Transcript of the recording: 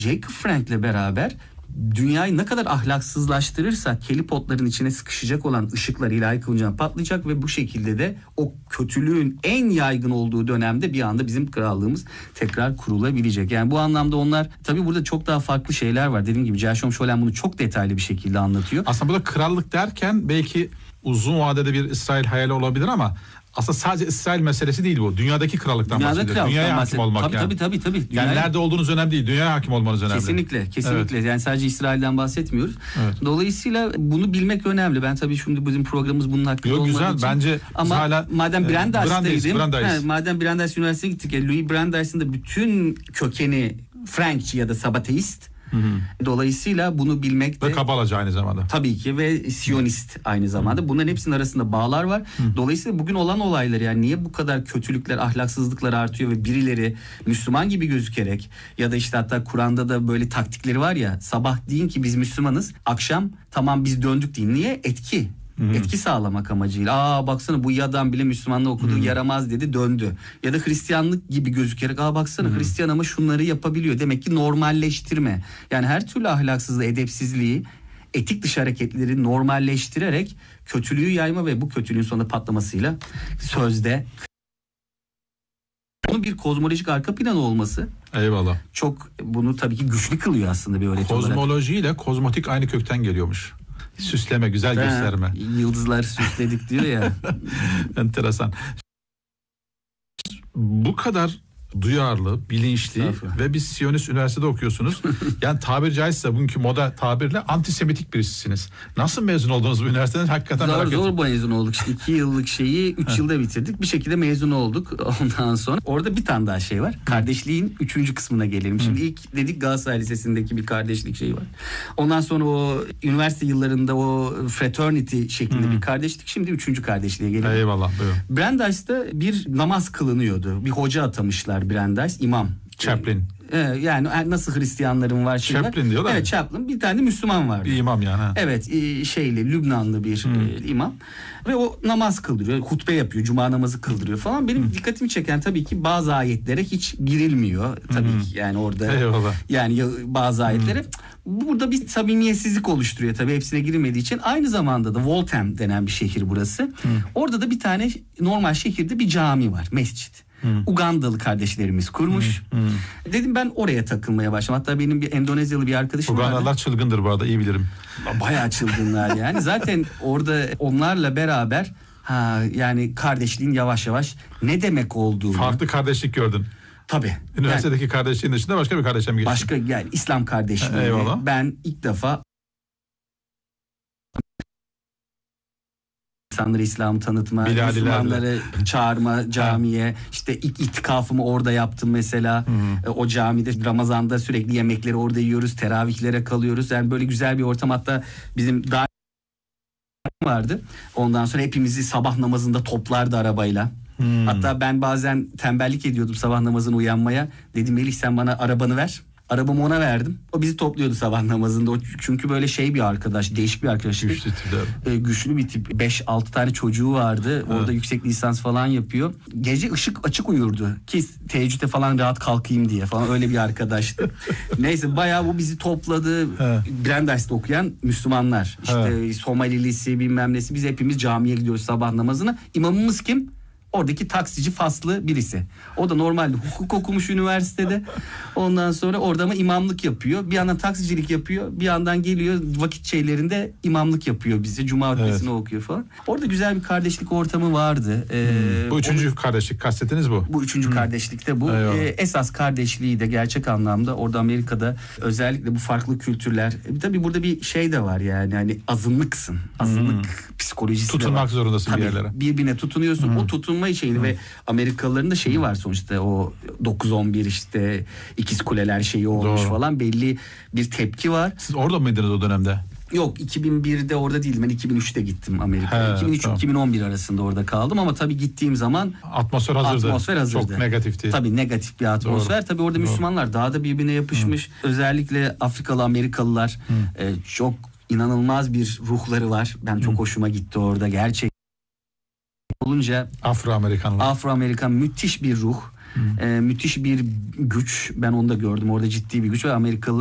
Jacob Frank'le beraber dünyayı ne kadar ahlaksızlaştırırsak kelly potların içine sıkışacak olan ışıklar ilahi kılıncına patlayacak ve bu şekilde de o kötülüğün en yaygın olduğu dönemde bir anda bizim krallığımız tekrar kurulabilecek. Yani bu anlamda onlar, tabii burada çok daha farklı şeyler var. Dediğim gibi Gershom Scholem bunu çok detaylı bir şekilde anlatıyor. Aslında burada krallık derken belki uzun vadede bir İsrail hayali olabilir ama aslında sadece İsrail meselesi değil bu. Dünyadaki krallıktan bahsediyor. Dünyaya hakim olmak tabii, yani. Tabii. Yani nerede olduğunuz önemli değil. Dünyaya hakim olmanız önemli. Kesinlikle. Evet. Yani sadece İsrail'den bahsetmiyoruz. Evet. Dolayısıyla bunu bilmek önemli. Ben tabii şimdi bizim programımız bunun hakkında olmadığı güzel. için. Bence ama hala madem Brandeis. Madem Brandeis Üniversitesi'ne gittik. Louis Brandeis'in de bütün kökeni Frankçı ya da Sabateist. Dolayısıyla bunu bilmek de... Ve Kabalacı aynı zamanda. Tabii ki ve Siyonist aynı zamanda. Bunların hepsinin arasında bağlar var. Dolayısıyla bugün olan olaylar, yani niye bu kadar kötülükler, ahlaksızlıklar artıyor ve birileri Müslüman gibi gözükerek ya da işte hatta Kur'an'da da böyle taktikleri var ya, sabah deyin ki biz Müslümanız, akşam tamam biz döndük deyin. Niye? Etki sağlamak amacıyla. Baksana bu adam bile Müslümanlığı okudu, yaramaz dedi, döndü. Ya da Hristiyanlık gibi gözükerek baksana Hristiyan ama şunları yapabiliyor. Demek ki normalleştirme. Yani her türlü ahlaksızlığı, edepsizliği, etik dışı hareketleri normalleştirerek kötülüğü yayma ve bu kötülüğün sonunda patlamasıyla sözde bunun bir kozmolojik arka planı olması. Eyvallah. Çok bunu tabii ki güçlü kılıyor aslında bir öğreti olarak. Kozmoloji ile kozmotik aynı kökten geliyormuş. Süsleme, güzel gösterme. Yıldızlar süsledik diyor ya. Enteresan. Bu kadar duyarlı, bilinçli ve bir Siyonist üniversitede okuyorsunuz. Yani tabiri caizse bugünkü moda tabirle antisemitik birisisiniz. Nasıl mezun oldunuz bu üniversiteden? Hakikaten zor mezun olduk. İşte 2 yıllık şeyi 3 yılda bitirdik. Bir şekilde mezun olduk ondan sonra. Orada bir tane daha şey var. Kardeşliğin 3. kısmına gelelim. Şimdi ilk dedik Galatasaray Lisesi'ndeki bir kardeşlik şeyi var. Ondan sonra o üniversite yıllarında o fraternity şeklinde bir kardeşlik. Şimdi 3. kardeşliğe gelelim. Eyvallah. Buyurun. Brandeis'te bir namaz kılınıyordu. Bir hoca atamışlar Brandeis, imam. Chaplain. Yani nasıl Hristiyanların var şimdi. Chaplain diyorlar. Evet, Chaplain. Bir tane Müslüman vardı. Bir imam yani. Evet, Lübnanlı bir imam. Ve o namaz kıldırıyor, hutbe yapıyor, cuma namazı kıldırıyor falan. Benim dikkatimi çeken tabii ki bazı ayetlere hiç girilmiyor. Tabii ki yani orada. Eyvallah. Yani bazı ayetlere burada bir samimiyetsizlik oluşturuyor tabii hepsine girilmediği için. Aynı zamanda da Waltham denen bir şehir burası. Orada da bir tane normal şehirde bir cami var, mescit. Ugandalı kardeşlerimiz kurmuş. Dedim ben oraya takılmaya başladım. Hatta benim bir Endonezyalı bir arkadaşım vardı. Ugandalılar çılgındır bu arada, iyi bilirim. Bayağı çılgınlar yani. Zaten orada onlarla beraber yani kardeşliğin yavaş yavaş ne demek olduğunu. Farklı kardeşlik gördün. Tabii. Üniversitedeki kardeşliğin dışında başka bir kardeşe mi geçtin? Başka yani İslam kardeşliği. Eyvallah. Ben ilk defa İnsanları İslam'ı tanıtma, Müslümanları çağırma camiye, işte ilk itikafımı orada yaptım mesela. O camide Ramazan'da sürekli yemekleri orada yiyoruz, teravihlere kalıyoruz. Yani böyle güzel bir ortam, hatta bizim daha vardı. Ondan sonra hepimizi sabah namazında toplardı arabayla. Hatta ben bazen tembellik ediyordum sabah namazına uyanmaya. Dedim Melih sen bana arabanı ver. Arabamı ona verdim. O bizi topluyordu sabah namazında. O çünkü böyle şey bir arkadaş, değişik bir arkadaş. Güçlü bir tip. 5-6 tane çocuğu vardı. Orada yüksek lisans falan yapıyor. Gece ışık açık uyurdu. Ki teheccüde falan rahat kalkayım diye falan, öyle bir arkadaştı. Neyse bayağı bu bizi topladı. Brandeis'te okuyan Müslümanlar. İşte Somalilisi bilmem nesi. Biz hepimiz camiye gidiyoruz sabah namazına. İmamımız kim? Oradaki taksici faslı birisi. O da normalde hukuk okumuş üniversitede. Ondan sonra orada ama imamlık yapıyor. Bir yandan taksicilik yapıyor. Bir yandan geliyor vakit şeylerinde imamlık yapıyor bize. Cuma hutbesini okuyor falan. Orada güzel bir kardeşlik ortamı vardı. Bu 3. kardeşlik kastetiniz bu? Bu 3. kardeşlikte bu. Esas kardeşliği de gerçek anlamda orada Amerika'da özellikle bu farklı kültürler. Tabii burada bir şey de var yani. Hani azınlıksın. Azınlık psikolojisi tutunmak de var. Zorundasın tabii, bir yerlere. Birbirine tutunuyorsun. O tutunma şeyini ve Amerikalıların da şeyi var sonuçta, o 9-11 işte ikiz kuleler şeyi olmuş falan, belli bir tepki var. Siz orada mıydınız o dönemde? Yok, 2001'de orada değildim. Ben 2003'te gittim Amerika'ya. 2003-2011 arasında orada kaldım ama tabii gittiğim zaman atmosfer hazırdı. Çok negatifti. Tabii negatif bir atmosfer. Doğru. Tabii orada Müslümanlar daha da birbirine yapışmış. Özellikle Afrikalı Amerikalılar çok inanılmaz bir ruhları var. Ben çok hoşuma gitti orada gerçekten. Olunca Afro-Amerikan müthiş bir ruh. Müthiş bir güç. Ben onu da gördüm. Orada ciddi bir güç ve Amerikalı